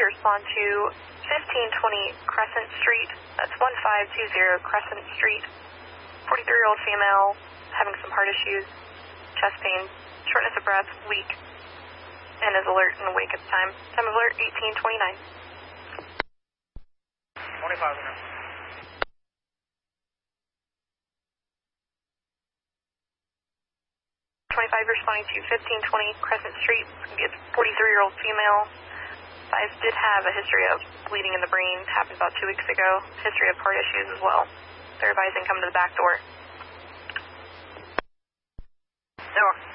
respond to 1520 Crescent Street. That's 1520 Crescent Street. 43-year-old female, having some heart issues, chest pain, shortness of breath, weak, and is alert and awake at the time. Time of alert, 1829. 25. 25 responding to 1520 Crescent Street. It's a 43-year-old female. 5 did have a history of bleeding in the brain. Happened about 2 weeks ago. History of heart issues as well. They're advising come to the back door. Door.